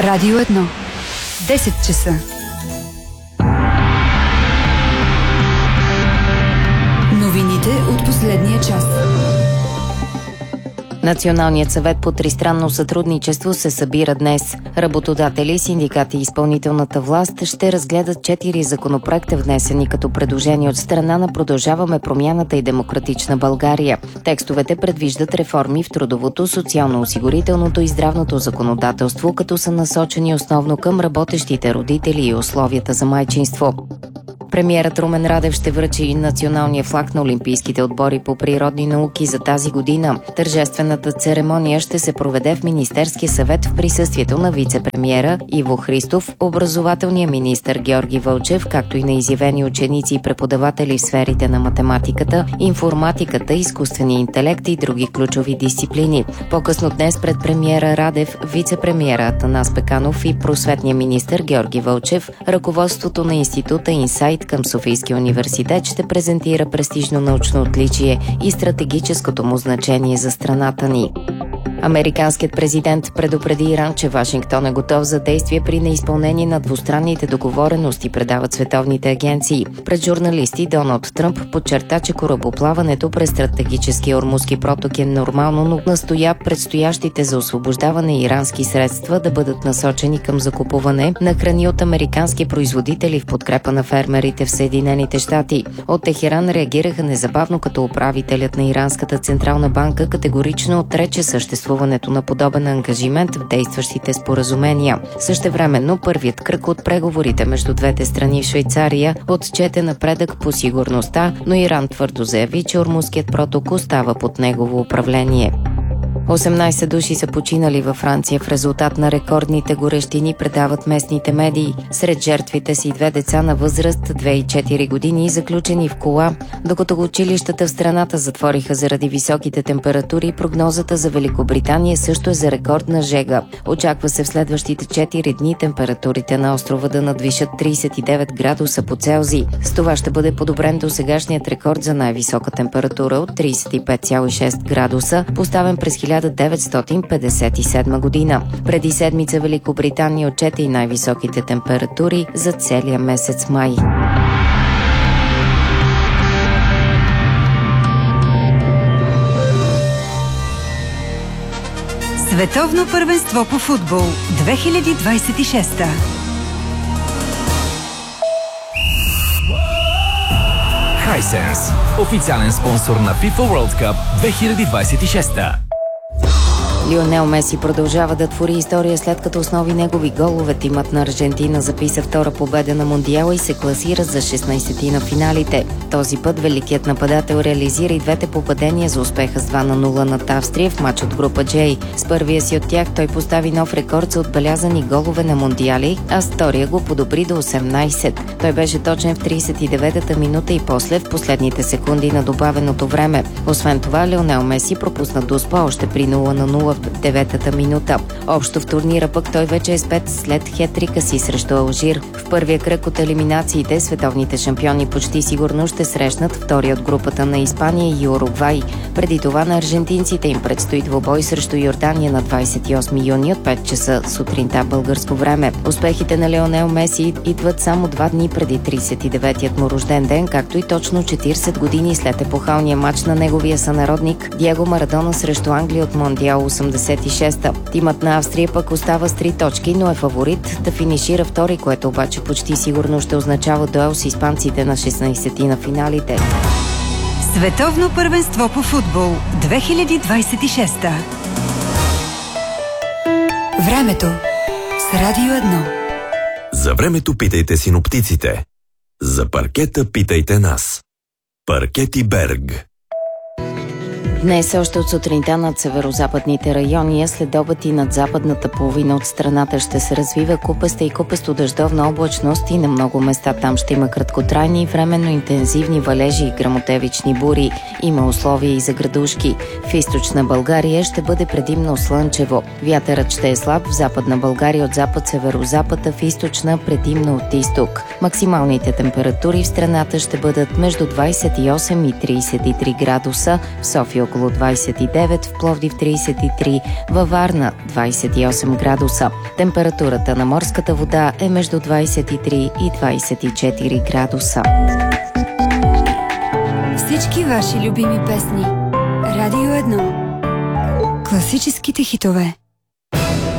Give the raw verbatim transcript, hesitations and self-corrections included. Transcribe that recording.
Радио едно. десет часа. Новините от последния час. Националният съвет по тристранно сътрудничество се събира днес. Работодатели, синдикати и изпълнителната власт ще разгледат четири законопроекта, внесени като предложения от страна на Продължаваме промяната и Демократична България. Текстовете предвиждат реформи в трудовото, социално-осигурителното и здравното законодателство, като са насочени основно към работещите родители и условията за майчинство. Премиерът Румен Радев ще връчи и националния флаг на Олимпийските отбори по природни науки за тази година. Тържествената церемония ще се проведе в Министерския съвет в присъствието на вице-премиера Иво Христов, образователния министър Георги Вълчев, както и на изявени ученици и преподаватели в сферите на математиката, информатиката, изкуствения интелект и други ключови дисциплини. По-късно днес пред премиера Радев, вице-премиера Атанас Пеканов и просветния министър Георги Вълчев, ръководството на института Инсайт към Софийския университет ще презентира престижно научно отличие и стратегическото му значение за страната ни. Американският президент предупреди Иран, че Вашингтон е готов за действие при неизпълнение на двустранните договорености, предават световните агенции. Пред журналисти Доналд Тръмп подчерта, че корабоплаването през стратегическия Ормузски проток е нормално, но настоя предстоящите за освобождаване ирански средства да бъдат насочени към закупуване на храни от американски производители в подкрепа на фермерите в Съединените щати. От Техеран реагираха незабавно, като управителят на Иранската централна банка категорично отрече съществуването на подобен ангажимент в действащите споразумения. Същевременно първият кръг от преговорите между двете страни в Швейцария отчете напредък по сигурността, но Иран твърдо заяви, че Ормузският проток остава под негово управление. осемнайсет души са починали във Франция в резултат на рекордните горещини, предават местните медии. Сред жертвите си две деца на възраст две и четири години, заключени в кола, докато училищата в страната затвориха заради високите температури. Прогнозата за Великобритания също е за рекордна жега. Очаква се в следващите четири дни температурите на острова да надвишат трийсет и девет градуса по Целзий. С това ще бъде подобрен до сегашният рекорд за най-висока температура от трийсет и пет цяло и шест градуса, поставен през хиляда деветстотин петдесет и седма година. Преди седмица Великобритания отчете и най-високите температури за целия месец май. Световно първенство по футбол две хиляди двайсет и шеста. Hisense, официален спонсор на FIFA World Cup две хиляди двайсет и шеста. Лионел Меси продължава да твори история, след като основи негови голове. Тимът на Аржентина записа втора победа на Мондиала и се класира за шестнайсети на финалите. Този път великият нападател реализира и двете попадения за успеха с два на нула над Австрия в матч от група J. С първия си от тях той постави нов рекорд за отбелязани голове на Мондиали, а с втория го подобри до осемнайсет. Той беше точен в трийсет и деветата минута и после в последните секунди на добавеното време. Освен това, Лионел Меси пропусна Дуспа още при нула на нула в деветата минута. Общо в турнира пък той вече е с пет след хетрика си срещу Алжир. В първия кръг от елиминациите световните шампиони почти сигурно ще срещнат втори от групата на Испания и Уругвай. Преди това на аржентинците им предстои двубой срещу Йордания на двайсет и осми юни от пет часа сутринта българско време. Успехите на Лионел Меси идват само два дни преди трийсет и деветият му рожден ден, както и точно четирийсет години след епохалния матч на неговия сънародник Диего Марадона срещу Англия от Мондиал осемдесет и шеста. Тимът на Австрия пък остава с три точки, но е фаворит да финишира втори, което обаче почти сигурно ще означава дуел с испанците на шестнайсети на финалите. Световно първенство по футбол две хиляди двайсет и шеста. Времето с Радио едно. За времето питайте синоптиците. За паркета питайте нас. Паркети Берг. Днес още от сутринта над северо-западните райони, след обед и над западната половина от страната ще се развива купеста и купесто дъждовна облачност и на много места там ще има краткотрайни и временно интензивни валежи и гръмотевични бури. Има условия и за градушки. В източна България ще бъде предимно слънчево. Вятърът ще е слаб в западна България от запад-северозапад, а в източна предимно от изток. Максималните температури в страната ще бъдат между двайсет и осем и трийсет и три градуса, в София около двадесет и девет, в Пловдив тридесет и три, във Варна двадесет и осем градуса. Температурата на морската вода е между двадесет и три и двадесет и четири градуса. Всички ваши любими песни. Радио едно. Класическите хитове.